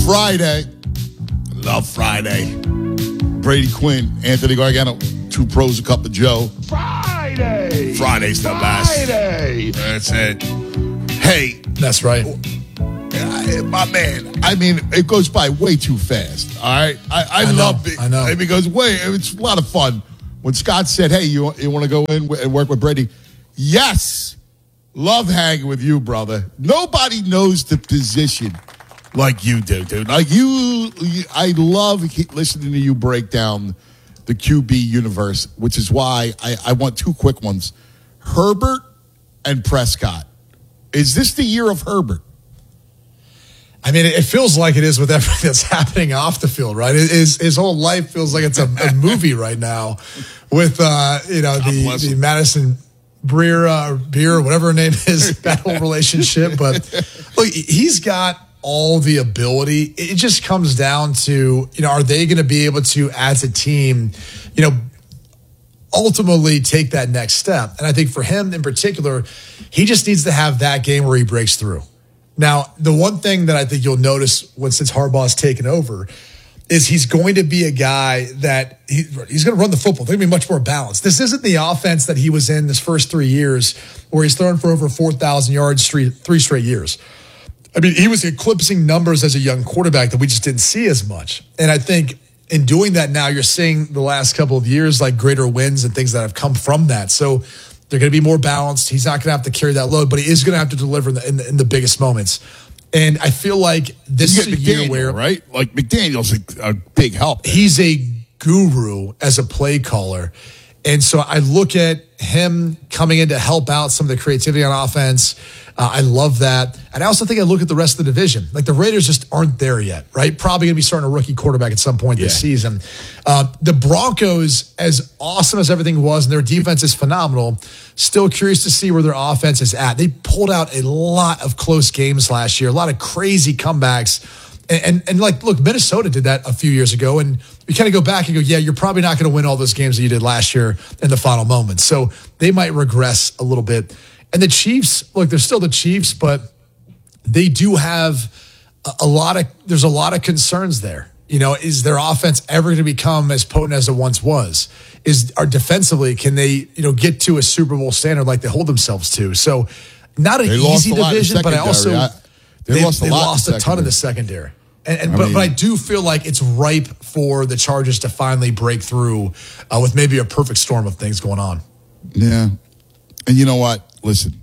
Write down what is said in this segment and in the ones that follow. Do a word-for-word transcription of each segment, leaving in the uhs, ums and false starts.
Friday. Love Friday. Brady Quinn, Anthony Gargano, two pros, a cup of Joe. Friday. Friday's the Friday. best. That's it. Hey. That's right. My man, I mean, it goes by way too fast, all right? I, I, I love know, it. I know. It goes way, it's a lot of fun. When Scott said, hey, you, you want to go in and work with Brady? Yes. Love hanging with you, brother. Nobody knows the position like you do, dude. Like you, I love listening to you break down the Q B universe, which is why I, I want two quick ones. Herbert and Prescott. Is this the year of Herbert? I mean, it feels like it is with everything that's happening off the field, right? His, his whole life feels like it's a, a movie right now with, uh, you know, the, the Madison Breer, uh, Beer, whatever her name is, that whole relationship. But look, he's got all the ability. It just comes down to, you know, are they going to be able to, as a team, you know, ultimately take that next step? And I think for him in particular, he just needs to have that game where he breaks through. Now, the one thing that I think you'll notice when since Harbaugh's taken over is he's going to be a guy that he, he's going to run the football. They're going to be much more balanced. This isn't the offense that he was in this first three years where he's thrown for over four thousand yards three, three straight years. I mean, he was eclipsing numbers as a young quarterback that we just didn't see as much. And I think in doing that now, you're seeing the last couple of years like greater wins and things that have come from that. So they're going to be more balanced. He's not going to have to carry that load, but he is going to have to deliver in the, in the, in the biggest moments. And I feel like this is a year where, right? Like McDaniel's a, a big help. He's a guru as a play caller. And so I look at him coming in to help out some of the creativity on offense. Uh, I love that. And I also think I look at the rest of the division. Like the Raiders just aren't there yet, right? Probably going to be starting a rookie quarterback at some point yeah. this season. Uh, the Broncos, as awesome as everything was, and their defense is phenomenal, still curious to see where their offense is at. They pulled out a lot of close games last year, a lot of crazy comebacks. And, and, and like, look, Minnesota did that a few years ago. And we kind of go back and go, yeah, you're probably not going to win all those games that you did last year in the final moments. So they might regress a little bit. And the Chiefs, look, they're still the Chiefs, but they do have a, a lot of, there's a lot of concerns there. You know, is their offense ever going to become as potent as it once was? Is, are defensively, can they, you know, get to a Super Bowl standard like they hold themselves to? So not an easy division, but I also, I, they, they lost a, they lot lost in a ton in the secondary. And, and I but, mean, but I do feel like it's ripe for the Chargers to finally break through uh, with maybe a perfect storm of things going on. Yeah. And you know what? Listen,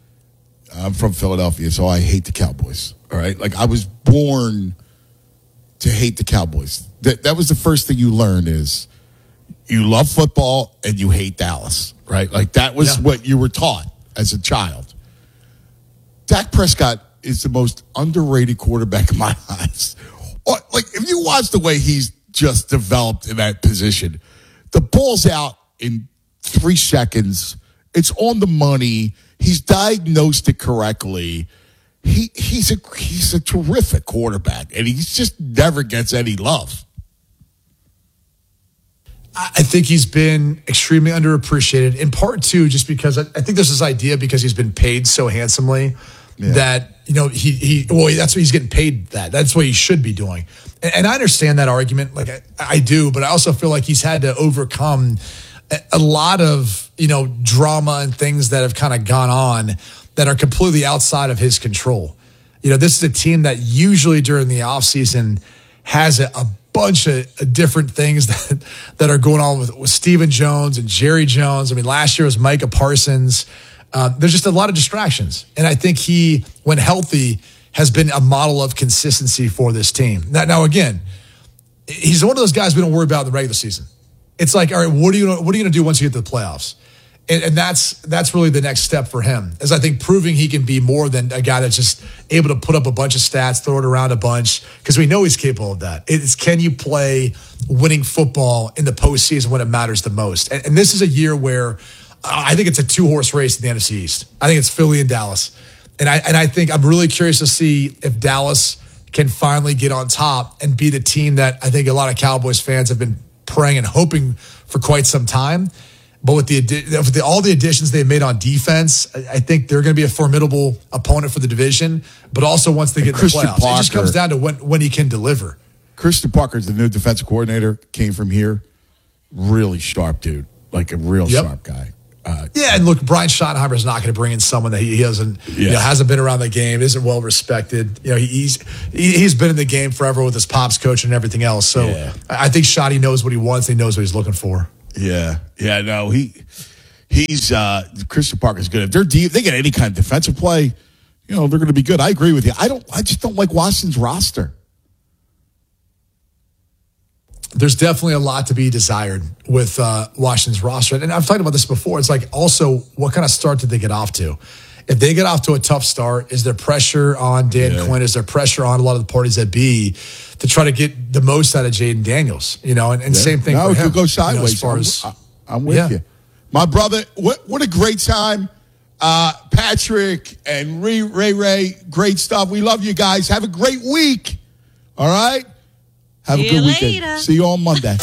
I'm from Philadelphia, so I hate the Cowboys. All right? Like, I was born to hate the Cowboys. That that was the first thing you learn is you love football and you hate Dallas, right? Like, that was yeah. what you were taught as a child. Dak Prescott is the most underrated quarterback in my eyes. Like, if you watch the way he's just developed in that position, the ball's out in three seconds. It's on the money. He's diagnosed it correctly. He he's a he's a terrific quarterback, and he just never gets any love. I think he's been extremely underappreciated, in part too, just because I, I think there's this idea because he's been paid so handsomely yeah. that, you know, he, he, well, that's what he's getting paid that. That's what he should be doing. And, and I understand that argument. Like I, I do, but I also feel like he's had to overcome a, a lot of, you know, drama and things that have kind of gone on that are completely outside of his control. You know, this is a team that usually during the offseason has a, a bunch of different things that, that are going on with, with Stephen Jones and Jerry Jones. I mean, last year was Micah Parsons. Uh, there's just a lot of distractions. And I think he, when healthy, has been a model of consistency for this team. Now, now again, he's one of those guys we don't worry about in the regular season. It's like, all right, what are you, what are you going to do once you get to the playoffs? And, and that's that's really the next step for him, is I think proving he can be more than a guy that's just able to put up a bunch of stats, throw it around a bunch, because we know he's capable of that. It's, can you play winning football in the postseason when it matters the most? And, and this is a year where I think it's a two-horse race in the N F C East. I think it's Philly and Dallas. And I and I think I'm really curious to see if Dallas can finally get on top and be the team that I think a lot of Cowboys fans have been praying and hoping for quite some time. But with the, with the all the additions they've made on defense, I, I think they're going to be a formidable opponent for the division. But also once they get in the playoffs, Parker, it just comes down to when, when he can deliver. Christian Parker is the new defensive coordinator, came from here. Really sharp dude, like a real yep. sharp guy. Uh, yeah, and look, Brian Schottenheimer is not going to bring in someone that he, he doesn't, yeah. you know, hasn't been around the game, isn't well respected. You know, he, he's he, he's been in the game forever with his pops coach and everything else. So yeah. I think Schotty knows what he wants. He knows what he's looking for. Yeah, yeah, no, he he's uh, Christian Parker's good. If they're deep, they get any kind of defensive play, you know, they're going to be good. I agree with you. I don't. I just don't like Washington's roster. There's definitely a lot to be desired with uh, Washington's roster. And I've talked about this before. It's like also what kind of start did they get off to? If they get off to a tough start, is there pressure on Dan yeah. Quinn? Is there pressure on a lot of the parties that be to try to get the most out of Jaden Daniels? You know, and, and yeah. same thing no, for it him. could go sideways. You know, as far as, I'm, I'm with yeah. you. My brother, what, what a great time. Uh, Patrick and Ray, Ray Ray, great stuff. We love you guys. Have a great week. All right? Have See a good later. weekend. See you on Monday.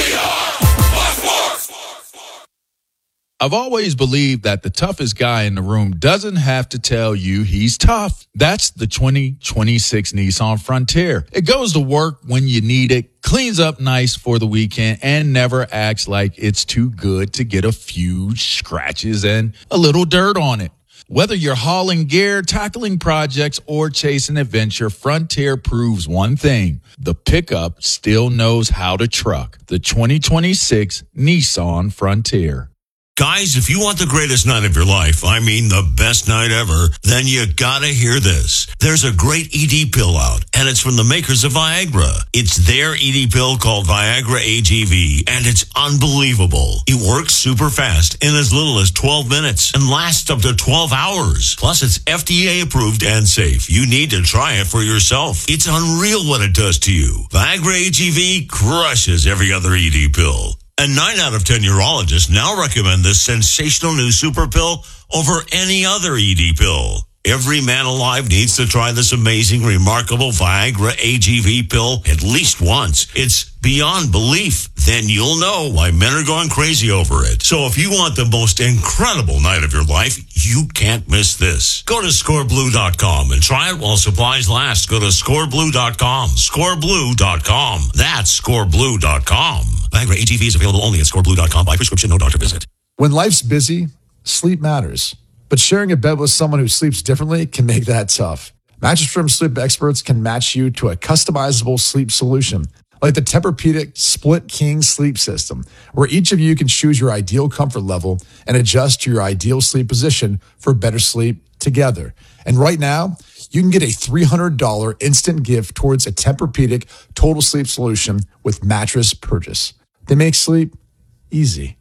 I've always believed that the toughest guy in the room doesn't have to tell you he's tough. That's the twenty twenty-six Nissan Frontier. It goes to work when you need it, cleans up nice for the weekend, and never acts like it's too good to get a few scratches and a little dirt on it. Whether you're hauling gear, tackling projects, or chasing adventure, Frontier proves one thing. The pickup still knows how to truck. The twenty twenty-six Nissan Frontier. Guys, if you want the greatest night of your life, I mean the best night ever, then you gotta hear this. There's a great E D pill out, and it's from the makers of Viagra. It's their E D pill called Viagra A G V, and it's unbelievable. It works super fast in as little as twelve minutes and lasts up to twelve hours. Plus, it's F D A approved and safe. You need to try it for yourself. It's unreal what it does to you. Viagra A G V crushes every other E D pill. And nine out of ten urologists now recommend this sensational new super pill over any other E D pill. Every man alive needs to try this amazing, remarkable Viagra A G V pill at least once. It's beyond belief. Then you'll know why men are going crazy over it. So if you want the most incredible night of your life, you can't miss this. Go to score blue dot com and try it while supplies last. Go to score blue dot com. score blue dot com. That's score blue dot com. Viagra A G V is available only at score blue dot com by prescription, no doctor visit. When life's busy, sleep matters. But sharing a bed with someone who sleeps differently can make that tough. Mattress Firm sleep experts can match you to a customizable sleep solution, like the Tempur-Pedic Split King Sleep System, where each of you can choose your ideal comfort level and adjust to your ideal sleep position for better sleep together. And right now, you can get a three hundred dollars instant gift towards a Tempur-Pedic Total Sleep Solution with mattress purchase. They make sleep easy.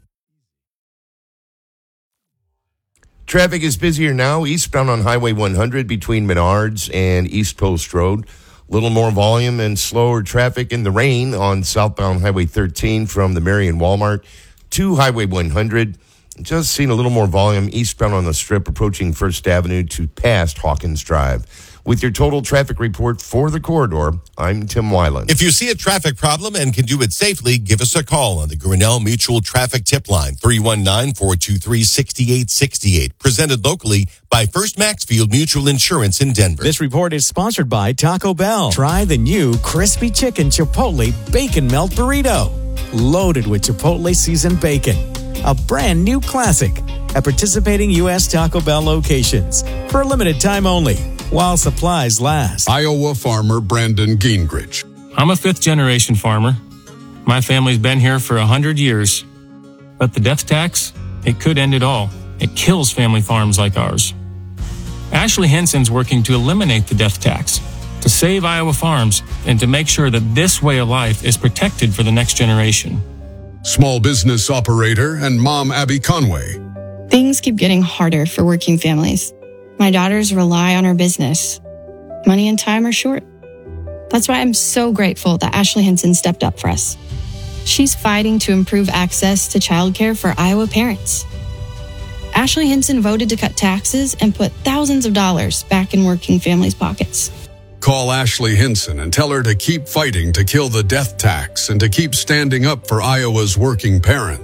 Traffic is busier now eastbound on Highway one hundred between Menards and East Post Road. Little more volume and slower traffic in the rain on southbound Highway thirteen from the Marion Walmart to Highway one hundred. Just seeing a little more volume eastbound on the Strip approaching First Avenue to past Hawkins Drive. With your total traffic report for the corridor, I'm Tim Weiland. If you see a traffic problem and can do it safely, give us a call on the Grinnell Mutual Traffic Tip Line, three one nine, four two three, six eight six eight. Presented locally by First Maxfield Mutual Insurance in Denver. This report is sponsored by Taco Bell. Try the new Crispy Chicken Chipotle Bacon Melt Burrito. Loaded with Chipotle seasoned bacon. A brand new classic at participating U S Taco Bell locations for a limited time only, while supplies last. Iowa farmer Brandon Gingrich. I'm a fifth-generation farmer. My family's been here for one hundred years. But the death tax, it could end it all. It kills family farms like ours. Ashley Henson's working to eliminate the death tax, to save Iowa farms, and to make sure that this way of life is protected for the next generation. Small business operator and mom Abby Conway. Things keep getting harder for working families. My daughters rely on our business. Money and time are short. That's why I'm so grateful that Ashley Henson stepped up for us. She's fighting to improve access to childcare for Iowa parents. Ashley Henson voted to cut taxes and put thousands of dollars back in working families' pockets. Call Ashley Henson and tell her to keep fighting to kill the death tax and to keep standing up for Iowa's working parents.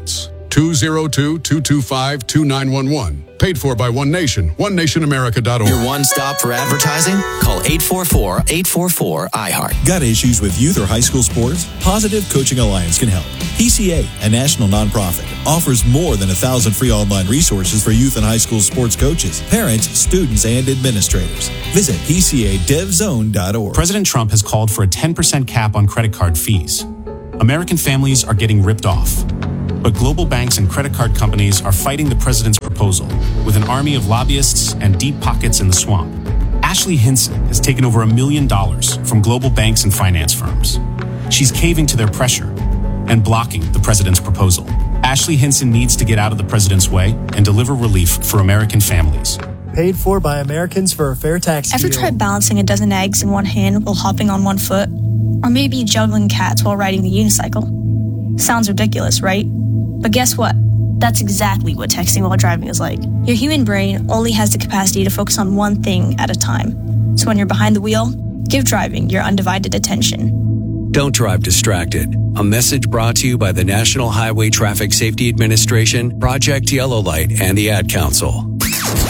two oh two, two two five, two nine one one. Paid for by One Nation, one nation america dot org. Your one stop for advertising? Call eight four four, eight four four, I heart. Got issues with youth or high school sports? Positive Coaching Alliance can help. P C A, a national nonprofit, offers more than a thousand free online resources for youth and high school sports coaches, parents, students, and administrators. Visit P C A dev zone dot org. President Trump has called for a ten percent cap on credit card fees. American families are getting ripped off. But global banks and credit card companies are fighting the president's proposal with an army of lobbyists and deep pockets in the swamp. Ashley Hinson has taken over a million dollars from global banks and finance firms. She's caving to their pressure and blocking the president's proposal. Ashley Hinson needs to get out of the president's way and deliver relief for American families. Paid for by Americans for a fair tax Ever deal. tried balancing a dozen eggs in one hand while hopping on one foot? Or maybe juggling cats while riding the unicycle? Sounds ridiculous, right? But guess what? That's exactly what texting while driving is like. Your human brain only has the capacity to focus on one thing at a time. So when you're behind the wheel, give driving your undivided attention. Don't drive distracted. A message brought to you by the National Highway Traffic Safety Administration, Project Yellow Light, and the Ad Council.